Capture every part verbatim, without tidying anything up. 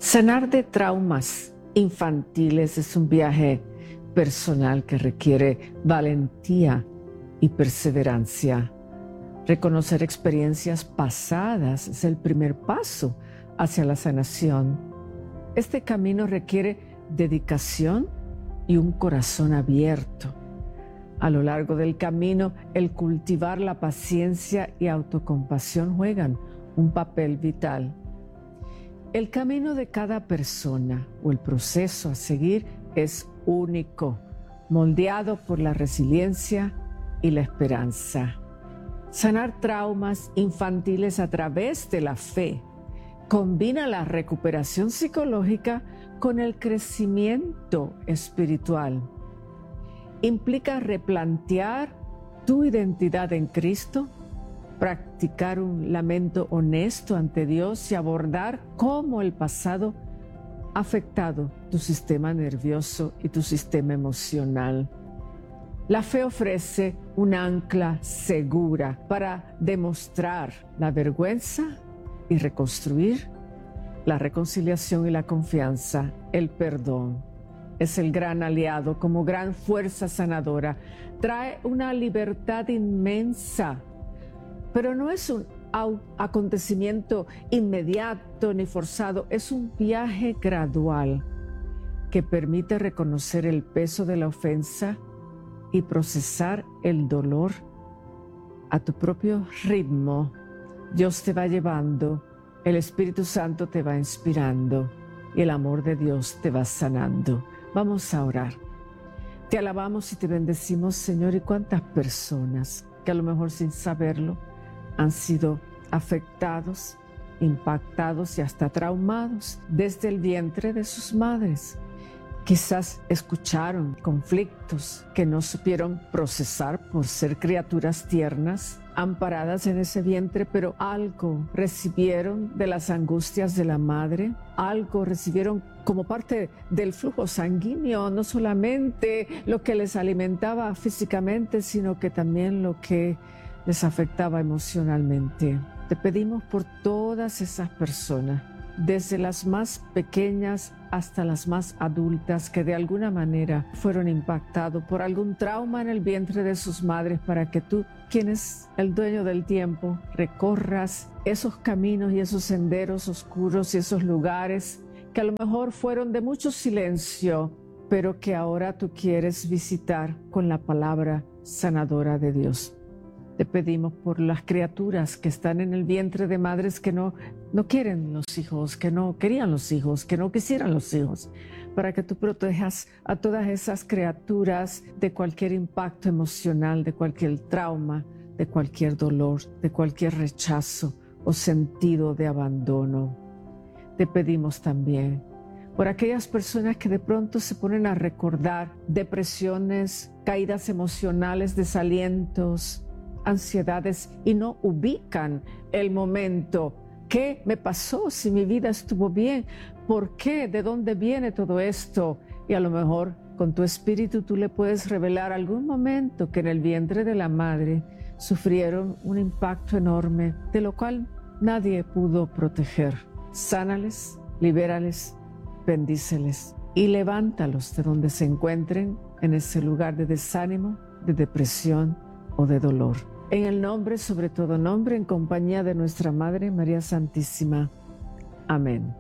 Sanar de traumas infantiles es un viaje personal que requiere valentía y perseverancia. Reconocer experiencias pasadas es el primer paso hacia la sanación. Este camino requiere dedicación y un corazón abierto. A lo largo del camino, el cultivar la paciencia y autocompasión juegan un papel vital. El camino de cada persona o el proceso a seguir es único, moldeado por la resiliencia y la esperanza. Sanar traumas infantiles a través de la fe combina la recuperación psicológica con el crecimiento espiritual. Implica replantear tu identidad en Cristo, practicar un lamento honesto ante Dios y abordar cómo el pasado ha afectado tu sistema nervioso y tu sistema emocional. La fe ofrece un ancla segura para demostrar la vergüenza y reconstruir la reconciliación y la confianza, el perdón. Es el gran aliado como gran fuerza sanadora. Trae una libertad inmensa, pero no es un acontecimiento inmediato ni forzado, es un viaje gradual que permite reconocer el peso de la ofensa y procesar el dolor a tu propio ritmo. Dios te va llevando, el Espíritu Santo te va inspirando y el amor de Dios te va sanando. Vamos a orar. Te alabamos y te bendecimos, Señor, y cuántas personas que a lo mejor sin saberlo han sido afectados, impactados y hasta traumados desde el vientre de sus madres. Quizás escucharon conflictos que no supieron procesar por ser criaturas tiernas, amparadas en ese vientre, pero algo recibieron de las angustias de la madre, algo recibieron como parte del flujo sanguíneo, no solamente lo que les alimentaba físicamente, sino que también lo que les afectaba emocionalmente. Te pedimos por todas esas personas, desde las más pequeñas hasta las más adultas, que de alguna manera fueron impactados por algún trauma en el vientre de sus madres, para que tú, quien es el dueño del tiempo, recorras esos caminos y esos senderos oscuros y esos lugares que a lo mejor fueron de mucho silencio, pero que ahora tú quieres visitar con la palabra sanadora de Dios. Te pedimos por las criaturas que están en el vientre de madres que no, no quieren los hijos, que no querían los hijos, que no quisieran los hijos, para que tú protejas a todas esas criaturas de cualquier impacto emocional, de cualquier trauma, de cualquier dolor, de cualquier rechazo o sentido de abandono. Te pedimos también por aquellas personas que de pronto se ponen a recordar depresiones, caídas emocionales, desalientos, ansiedades y no ubican el momento. ¿Qué me pasó si mi vida estuvo bien? ¿Por qué? ¿De dónde viene todo esto? Y a lo mejor con tu espíritu tú le puedes revelar algún momento que en el vientre de la madre sufrieron un impacto enorme, de lo cual nadie pudo proteger. Sánales, libérales, bendíceles y levántalos de donde se encuentren en ese lugar de desánimo, de depresión o de dolor. En el nombre, sobre todo nombre, en compañía de nuestra Madre María Santísima. Amén.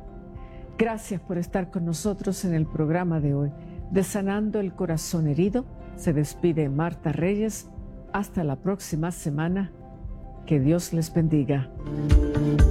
Gracias por estar con nosotros en el programa de hoy. De Sanando el Corazón Herido, se despide Marta Reyes. Hasta la próxima semana. Que Dios les bendiga.